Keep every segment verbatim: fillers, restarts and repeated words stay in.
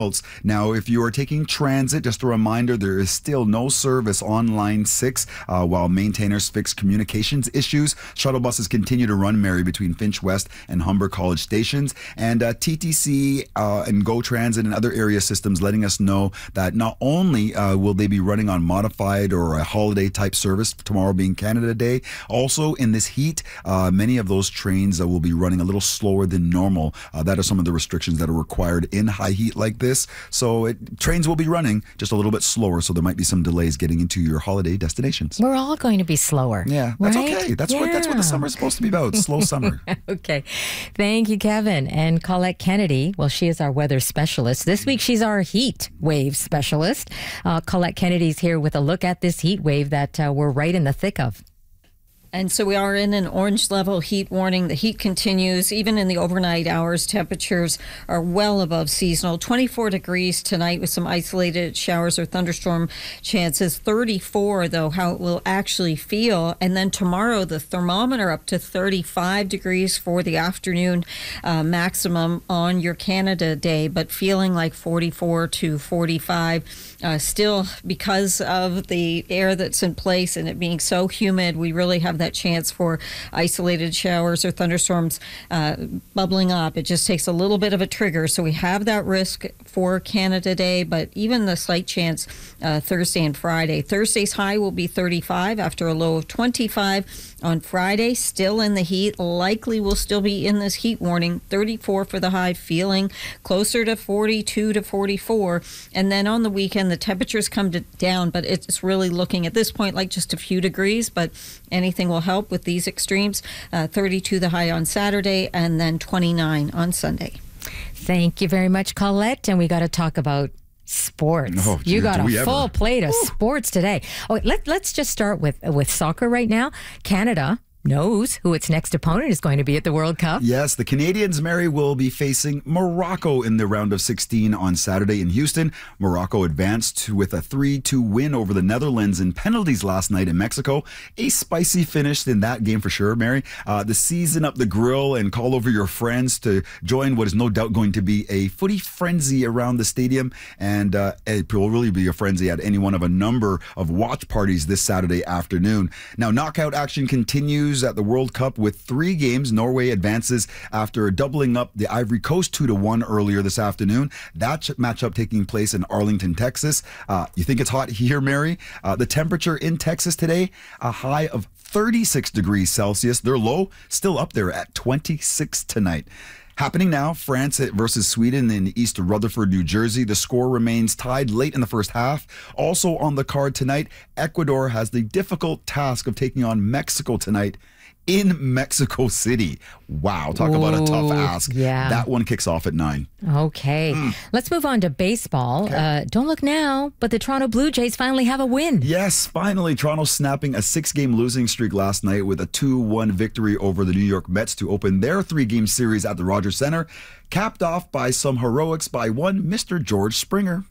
Now, if you are taking transit, just a reminder, there is still no service on Line six uh, while maintainers fix communications issues. Shuttle buses continue to run, Mary, between Finch West and Humber College stations. And uh, T T C uh, and Go Transit and other area systems letting us know that not only uh, will they be running on modified or a holiday type service, tomorrow being Canada Day, also in this heat, uh, many of those trains uh, will be running a little slower than normal. Uh, that are some of the restrictions that are required in high heat like this. So it, trains will be running just a little bit slower, so there might be some delays getting into your holiday destinations. We're all going to be slower. Yeah, that's right? okay. That's yeah. what that's what the summer is supposed to be about. Slow summer. Okay. Thank you, Kevin. And Colette Kennedy, well, she is our weather specialist. This week, she's our heat wave specialist. Uh, Colette Kennedy's here with a look at this heat wave that uh, we're right in the thick of. And so we are in an orange level heat warning. The heat continues. Even in the overnight hours, temperatures are well above seasonal. twenty-four degrees tonight with some isolated showers or thunderstorm chances. thirty-four, though, how it will actually feel. And then tomorrow, the thermometer up to thirty-five degrees for the afternoon uh, maximum on your Canada Day, but feeling like forty-four to forty-five. Uh, still, because of the air that's in place and it being so humid, we really have that chance for isolated showers or thunderstorms uh, bubbling up. It just takes a little bit of a trigger. So we have that risk for Canada Day, but even the slight chance uh, Thursday and Friday. Thursday's high will be thirty-five after a low of twenty-five. On Friday, still in the heat, likely will still be in this heat warning. thirty-four for the high, feeling closer to forty-two to forty-four. And then on the weekend, the temperatures come to, down, but it's really looking at this point like just a few degrees, but anything will help with these extremes. Uh, thirty-two the high on Saturday, and then twenty-nine on Sunday. Thank you very much, Colette. And we got to talk about sports. Oh, you dear, got a full ever. plate of Ooh. sports today. Oh, let, let's just start with with soccer right now. Canada knows who its next opponent is going to be at the World Cup. Yes, the Canadians, Mary, will be facing Morocco in the round of sixteen on Saturday in Houston. Morocco advanced with a three two win over the Netherlands in penalties last night in Mexico. A spicy finish in that game for sure, Mary. Uh, the season up the grill and call over your friends to join what is no doubt going to be a footy frenzy around the stadium. And uh, it will really be a frenzy at any one of a number of watch parties this Saturday afternoon. Now, knockout action continues at the World Cup with three games. Norway advances after doubling up the Ivory Coast two to one earlier this afternoon. That matchup taking place in Arlington, Texas. Uh, you think it's hot here, Mary? Uh, the temperature in Texas today, a high of thirty-six degrees Celsius. Their low still up there at twenty-six tonight. Happening now, France versus Sweden in East Rutherford, New Jersey. The score remains tied late in the first half. Also on the card tonight, Ecuador has the difficult task of taking on Mexico tonight in Mexico City. Wow, talk Ooh, about a tough ask. Yeah. That one kicks off at nine. Okay. Mm. Let's move on to baseball. Okay. Uh, don't look now, but the Toronto Blue Jays finally have a win. Yes, finally. Toronto snapping a six-game losing streak last night with a two one victory over the New York Mets to open their three-game series at the Rogers Center, capped off by some heroics by one Mister George Springer.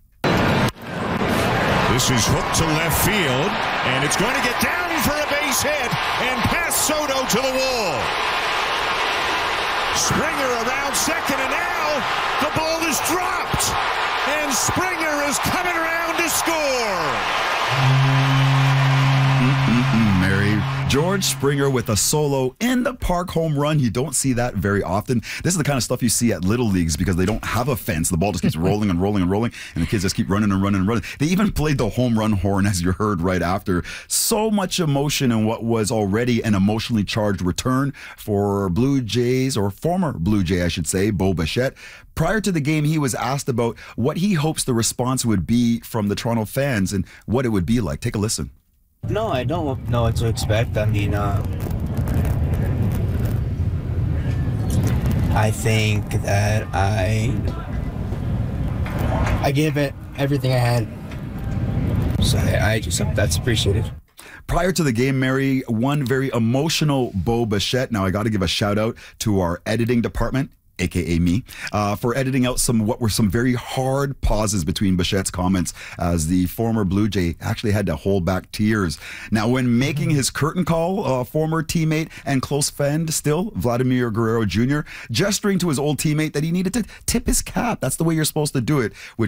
This is hooked to left field, and it's going to get down for a base hit and past Soto to the wall. Springer around second, and now the ball is dropped, and Springer is coming around to score. Mm-mm-mm, Mary. George Springer with a solo in the park home run. You don't see that very often. This is the kind of stuff you see at little leagues because they don't have a fence. The ball just keeps rolling and rolling and rolling, and the kids just keep running and running and running. They even played the home run horn, as you heard right after. So much emotion in what was already an emotionally charged return for Blue Jays, or former Blue Jay, I should say, Bo Bichette. Prior to the game, he was asked about what he hopes the response would be from the Toronto fans and what it would be like. Take a listen. No, I don't know what to expect. I mean, uh, I think that I I gave it everything I had. So I, I just, that's appreciated. Prior to the game, Mary, one very emotional Bo Bichette. Now, I got to give a shout out to our editing department, A K A me, uh, for editing out some what were some very hard pauses between Bichette's comments, as the former Blue Jay actually had to hold back tears. Now, when making his curtain call, uh, former teammate and close friend still, Vladimir Guerrero Junior, gesturing to his old teammate that he needed to tip his cap. That's the way you're supposed to do it, which